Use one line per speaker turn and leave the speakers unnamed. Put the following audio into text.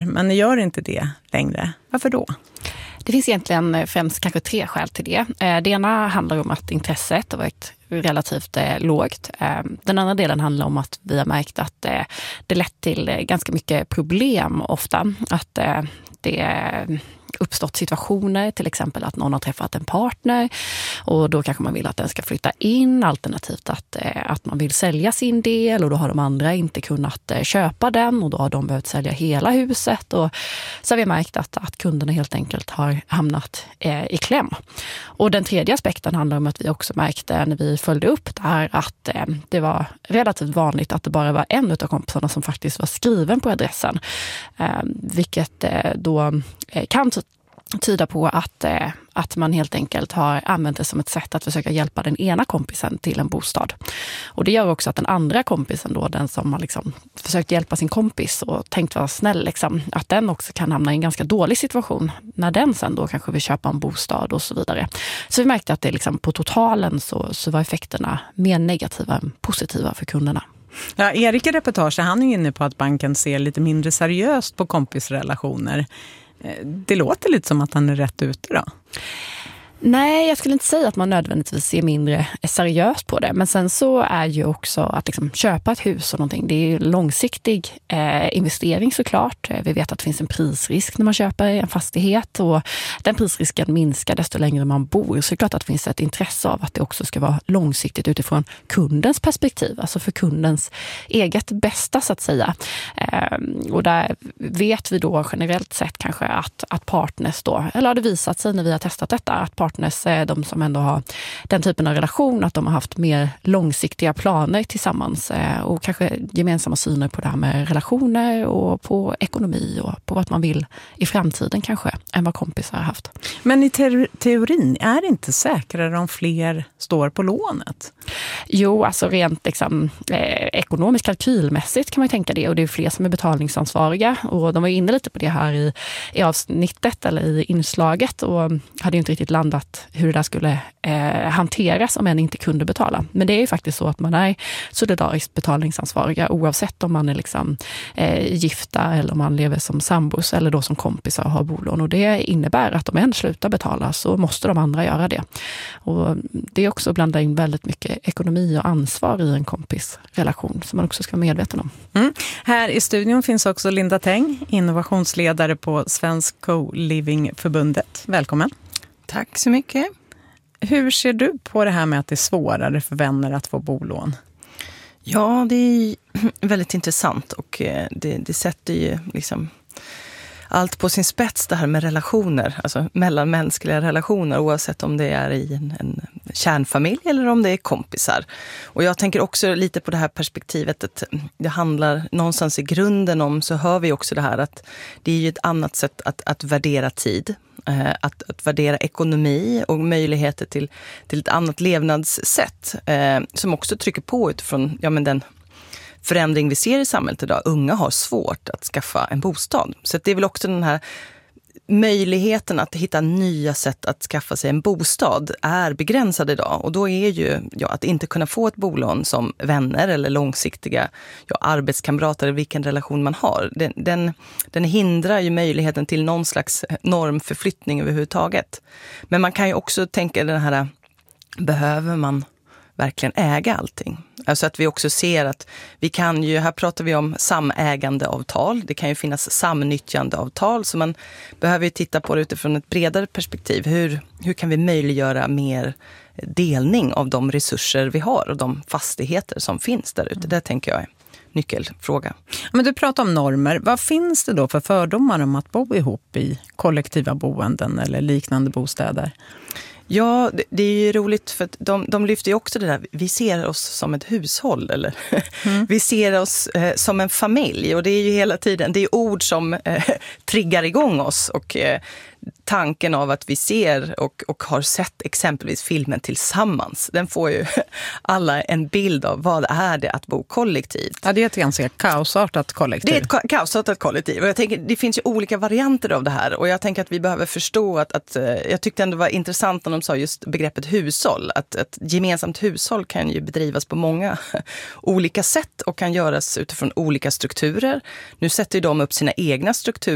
men ni gör inte det längre. Varför då?
Det finns egentligen främst kanske 3 skäl till det. Det ena handlar om att intresset har varit relativt lågt. Den andra delen handlar om att vi har märkt att det lett till ganska mycket problem ofta. Att det uppstått situationer, till exempel att någon har träffat en partner och då kanske man vill att den ska flytta in, alternativt att man vill sälja sin del och då har de andra inte kunnat köpa den och då har de behövt sälja hela huset och så har vi märkt att kunderna helt enkelt har hamnat i kläm. Och den tredje aspekten handlar om att vi också märkte när vi följde upp det här att det var relativt vanligt att det bara var en av kompisarna som faktiskt var skriven på adressen, vilket då kan tyda på att man helt enkelt har använt det som ett sätt att försöka hjälpa den ena kompisen till en bostad. Och det gör också att den andra kompisen då, den som har liksom försökt hjälpa sin kompis och tänkt vara snäll, liksom, att den också kan hamna i en ganska dålig situation när den sen då kanske vill köpa en bostad och så vidare. Så vi märkte att det liksom på totalen så var effekterna mer negativa än positiva för kunderna.
Ja, Erik i reportage, han är inne på att banken ser lite mindre seriöst på kompisrelationer. Det låter lite som att han är rätt ute då.
Nej, jag skulle inte säga att man nödvändigtvis ser mindre seriöst på det. Men sen så är ju också att liksom köpa ett hus och någonting, det är ju långsiktig investering såklart. Vi vet att det finns en prisrisk när man köper en fastighet och den prisrisken minskar desto längre man bor. Så det är klart att det finns ett intresse av att det också ska vara långsiktigt utifrån kundens perspektiv, alltså för kundens eget bästa så att säga. Och där vet vi då generellt sett kanske att partners då, eller har det visat sig när vi har testat detta, att partners, de som ändå har den typen av relation, att de har haft mer långsiktiga planer tillsammans och kanske gemensamma syner på det här med relationer och på ekonomi och på vad man vill i framtiden kanske än vad kompisar har haft.
Men i teorin är det inte säkrare om fler står på lånet?
Jo, alltså rent liksom, ekonomiskt kalkylmässigt kan man tänka det och det är fler som är betalningsansvariga och de var inne lite på det här i avsnittet eller i inslaget och hade ju inte riktigt landat hur det där skulle hanteras om en inte kunde betala. Men det är ju faktiskt så att man är solidariskt betalningsansvariga oavsett om man är liksom, gifta eller om man lever som sambos eller då som kompisar och har bolån. Och det innebär att om en slutar betala så måste de andra göra det. Och det är också att blanda in väldigt mycket ekonomi och ansvar i en kompisrelation som man också ska vara medveten om.
Här i studion finns också Linda Teng, innovationsledare på Svensk Co-Living-förbundet. Välkommen.
Tack så mycket.
Hur ser du på det här med att det är svårare för vänner att få bolån?
Ja, det är väldigt intressant och det sätter ju liksom allt på sin spets det här med relationer, alltså mellanmänskliga relationer oavsett om det är i en kärnfamilj eller om det är kompisar. Och jag tänker också lite på det här perspektivet att det handlar någonstans i grunden om, så hör vi också det här att det är ju ett annat sätt att värdera tid. Att värdera ekonomi och möjligheter till ett annat levnadssätt som också trycker på utifrån den förändring vi ser i samhället idag. Unga har svårt att skaffa en bostad. Så det är väl också den här möjligheten att hitta nya sätt att skaffa sig en bostad är begränsad idag. Och då är ju att inte kunna få ett bolån som vänner eller långsiktiga arbetskamrater eller vilken relation man har. Den hindrar ju möjligheten till någon slags normförflyttning överhuvudtaget. Men man kan ju också tänka den här, behöver man verkligen äga allting? Alltså att vi också ser att vi kan ju, här pratar vi om samägandeavtal, det kan ju finnas samnyttjandeavtal, så man behöver ju titta på det utifrån ett bredare perspektiv. Hur kan vi möjliggöra mer delning av de resurser vi har och de fastigheter som finns där ute? Det tänker jag är nyckelfråga.
Men du pratar om normer. Vad finns det då för fördomar om att bo ihop i kollektiva boenden eller liknande bostäder?
Ja, det är ju roligt för att de lyfter ju också det där, vi ser oss som ett hushåll eller vi ser oss som en familj och det är ju hela tiden, det är ord som triggar igång oss och tanken av att vi ser och har sett exempelvis filmen Tillsammans, den får ju alla en bild av vad är det att bo kollektivt.
Ja, det är ett ganska kaosartat kollektiv.
Det är ett kaosartat kollektiv och jag tänker, det finns ju olika varianter av det här och jag tänker att vi behöver förstå att jag tyckte ändå var intressant när de sa just begreppet hushåll, att gemensamt hushåll kan ju bedrivas på många olika sätt och kan göras utifrån olika strukturer. Nu sätter ju de upp sina egna strukturer